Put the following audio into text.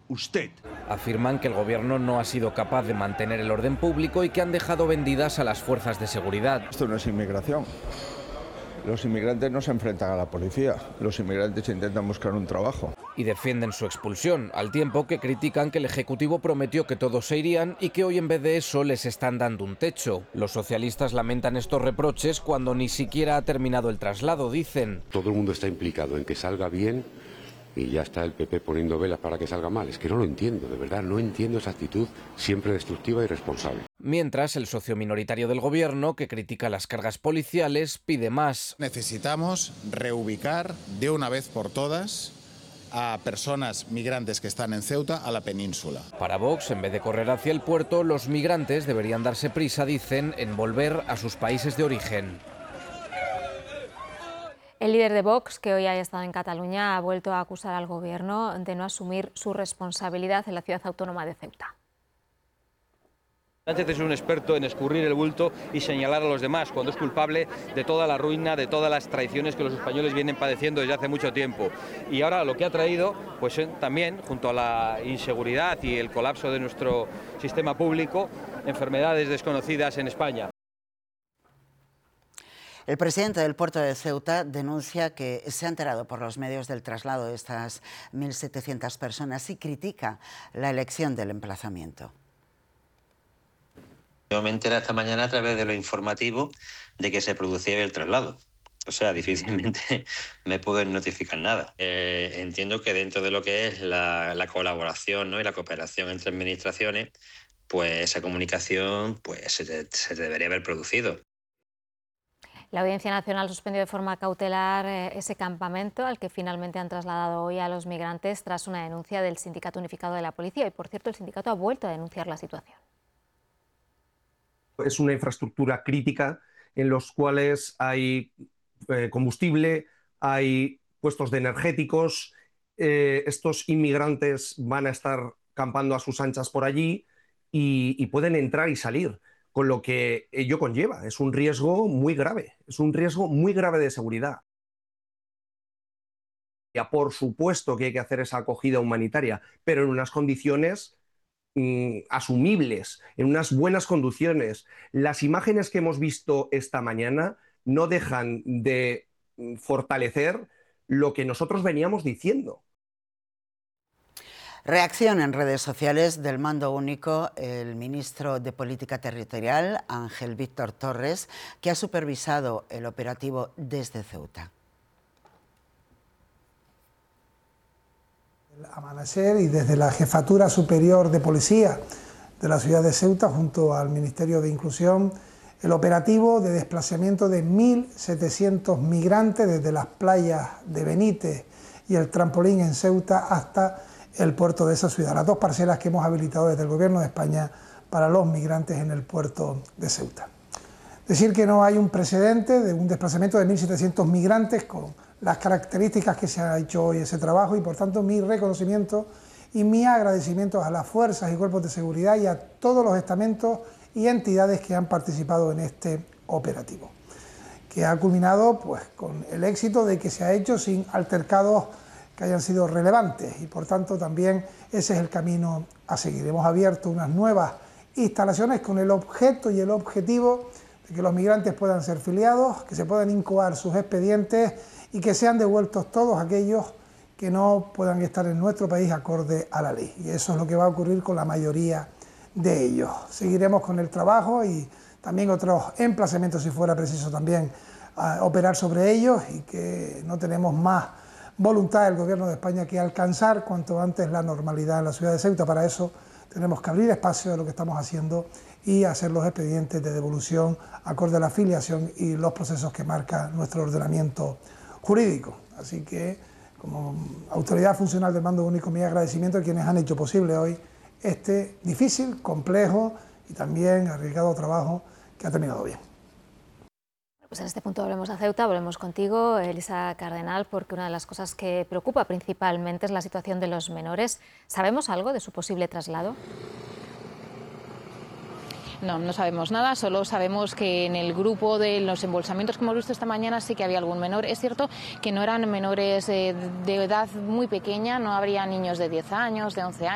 usted. Afirman que el gobierno no ha sido capaz de mantener el orden público y que han dejado vendidas a las fuerzas de seguridad. Esto no es inmigración. Los inmigrantes no se enfrentan a la policía, los inmigrantes intentan buscar un trabajo. Y defienden su expulsión, al tiempo que critican que el Ejecutivo prometió que todos se irían y que hoy en vez de eso les están dando un techo. Los socialistas lamentan estos reproches cuando ni siquiera ha terminado el traslado, dicen. Todo el mundo está implicado en que salga bien y ya está el PP poniendo velas para que salga mal. Es que no lo entiendo, de verdad, no entiendo esa actitud siempre destructiva y irresponsable. Mientras, el socio minoritario del gobierno, que critica las cargas policiales, pide más. Necesitamos reubicar de una vez por todas a personas migrantes que están en Ceuta a la península. Para Vox, en vez de correr hacia el puerto, los migrantes deberían darse prisa, dicen, en volver a sus países de origen. El líder de Vox, que hoy haya estado en Cataluña, ha vuelto a acusar al gobierno de no asumir su responsabilidad en la ciudad autónoma de Ceuta. Sánchez es un experto en escurrir el bulto y señalar a los demás cuando es culpable de toda la ruina, de todas las traiciones que los españoles vienen padeciendo desde hace mucho tiempo. Y ahora lo que ha traído, pues también, junto a la inseguridad y el colapso de nuestro sistema público, enfermedades desconocidas en España. El presidente del puerto de Ceuta denuncia que se ha enterado por los medios del traslado de estas 1.700 personas y critica la elección del emplazamiento. Yo me enteré esta mañana a través de lo informativo de que se producía el traslado. O sea, difícilmente me pueden notificar nada. Entiendo que dentro de lo que es la colaboración, ¿no?, y la cooperación entre administraciones, pues esa comunicación pues, se debería haber producido. La Audiencia Nacional suspendió de forma cautelar ese campamento al que finalmente han trasladado hoy a los migrantes tras una denuncia del Sindicato Unificado de la Policía. Y, por cierto, el sindicato ha vuelto a denunciar la situación. Es una infraestructura crítica en los cuales hay combustible, hay puestos de energéticos, estos inmigrantes van a estar campando a sus anchas por allí y pueden entrar y salir, con lo que ello conlleva. Es un riesgo muy grave, es un riesgo muy grave de seguridad. Ya, por supuesto que hay que hacer esa acogida humanitaria, pero en unas condiciones asumibles, en unas buenas condiciones. Las imágenes que hemos visto esta mañana no dejan de fortalecer lo que nosotros veníamos diciendo. Reacción en redes sociales del mando único, el ministro de Política Territorial, Ángel Víctor Torres, que ha supervisado el operativo desde Ceuta. Amanecer y desde la Jefatura Superior de Policía de la ciudad de Ceuta, junto al Ministerio de Inclusión, el operativo de desplazamiento de 1.700 migrantes desde las playas de Benítez y el Trampolín en Ceuta hasta el puerto de esa ciudad, las dos parcelas que hemos habilitado desde el Gobierno de España para los migrantes en el puerto de Ceuta. Decir que no hay un precedente de un desplazamiento de 1.700 migrantes con las características que se ha hecho hoy ese trabajo y por tanto mi reconocimiento y mi agradecimiento a las fuerzas y cuerpos de seguridad y a todos los estamentos y entidades que han participado en este operativo, que ha culminado pues, con el éxito de que se ha hecho sin altercados que hayan sido relevantes y por tanto también ese es el camino a seguir. Hemos abierto unas nuevas instalaciones con el objeto y el objetivo de que los migrantes puedan ser filiados, que se puedan incoar sus expedientes y que sean devueltos todos aquellos que no puedan estar en nuestro país acorde a la ley. Y eso es lo que va a ocurrir con la mayoría de ellos. Seguiremos con el trabajo y también otros emplazamientos si fuera preciso también operar sobre ellos y que no tenemos más voluntad del Gobierno de España que alcanzar cuanto antes la normalidad en la ciudad de Ceuta. Para eso tenemos que abrir espacio de lo que estamos haciendo y hacer los expedientes de devolución acorde a la filiación y los procesos que marca nuestro ordenamiento jurídico. Así que, como autoridad funcional del mando único, mi agradecimiento a quienes han hecho posible hoy este difícil, complejo y también arriesgado trabajo que ha terminado bien. Pues en este punto volvemos a Ceuta, volvemos contigo, Elisa Cardenal, porque una de las cosas que preocupa principalmente es la situación de los menores. ¿Sabemos algo de su posible traslado? No, no sabemos nada, solo sabemos que en el grupo de los embolsamientos que hemos visto esta mañana sí que había algún menor. Es cierto que no eran menores de edad muy pequeña, no habría niños de 10 años, de 11 años.